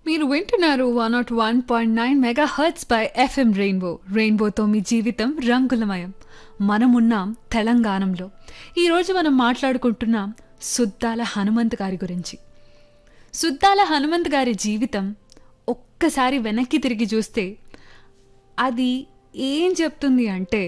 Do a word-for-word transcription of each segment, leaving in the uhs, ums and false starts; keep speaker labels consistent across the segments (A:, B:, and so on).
A: మీరు వింటున్నారు one not one point nine mega hurts by FM rainbow. రెయిన్బోతో మీ జీవితం రంగులమయం. మనమున్నాం తెలంగాణలో. ఈరోజు మనం మాట్లాడుకుంటున్నాం సుద్దాల హనుమంత్ గారి గురించి. సుద్దాల హనుమంత్ గారి జీవితం ఒక్కసారి వెనక్కి తిరిగి చూస్తే అది ఏం చెప్తుంది అంటే,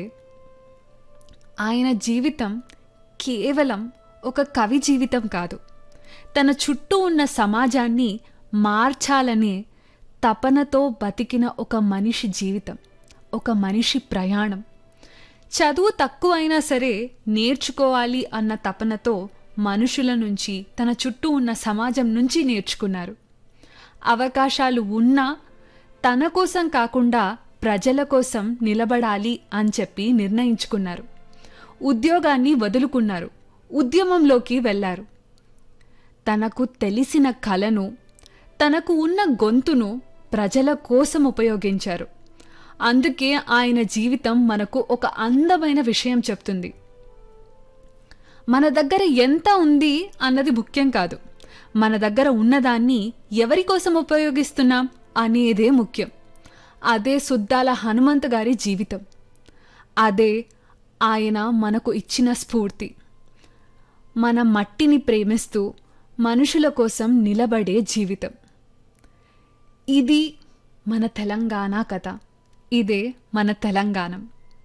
A: ఆయన జీవితం కేవలం ఒక కవి జీవితం కాదు, తన చుట్టూ ఉన్న సమాజాన్ని మార్చాలనే తపనతో బతికిన ఒక మనిషి జీవితం, ఒక మనిషి ప్రయాణం. చదువు తక్కువైనా సరే నేర్చుకోవాలి అన్న తపనతో మనుషుల నుంచి, తన చుట్టూ ఉన్న సమాజం నుంచి నేర్చుకున్నారు. అవకాశాలు ఉన్నా తన కోసం కాకుండా ప్రజల కోసం నిలబడాలి అని చెప్పి నిర్ణయించుకున్నారు. ఉద్యోగాన్ని వదులుకున్నారు, ఉద్యమంలోకి వెళ్ళారు. తనకు తెలిసిన కళను, తనకు ఉన్న గొంతును ప్రజల కోసం ఉపయోగించారు. అందుకే ఆయన జీవితం మనకు ఒక అందమైన విషయం చెప్తుంది. మన దగ్గర ఎంత ఉంది అన్నది ముఖ్యం కాదు, మన దగ్గర ఉన్నదాన్ని ఎవరి కోసం ఉపయోగిస్తున్నాం అనేదే ముఖ్యం. అదే సుద్దాల హనుమంత్ గారి జీవితం. అదే ఆయన మనకు ఇచ్చిన స్ఫూర్తి. మన మట్టిని ప్రేమిస్తూ మనుషుల కోసం నిలబడే జీవితం. ఇది మన తెలంగాణ కథ. ఇదే మన తెలంగాణం.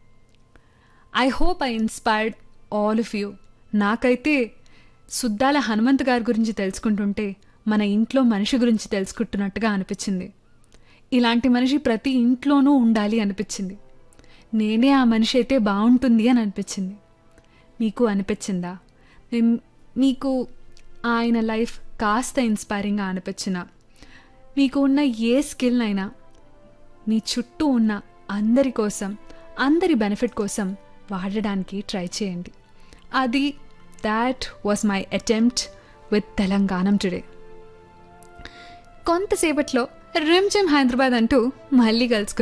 A: I hope I inspired all of you. నాకైతే సుద్దాల హనుమంత్ గారి గురించి తెలుసుకుంటుంటే మన ఇంట్లో మనిషి గురించి తెలుసుకుంటున్నట్టుగా అనిపించింది. ఇలాంటి మనిషి ప్రతి ఇంట్లోనూ ఉండాలి అనిపించింది. నేనే ఆ మనిషి అయితే బాగుంటుంది అని అనిపించింది. మీకు అనిపించిందా? మీకు ఆయన లైఫ్ కాస్త ఇన్స్పైరింగ్గా అనిపించిన, మీకు ఉన్న ఏ స్కిల్ అయినా మీ చుట్టూ ఉన్న అందరి కోసం, అందరి బెనిఫిట్ కోసం వాడడానికి ట్రై చేయండి. అది that was my attempt with తెలంగాణం today. కొంతసేపట్లో rim gym Hyderabad అంటూ మళ్ళీ కలుసుకుంటాం.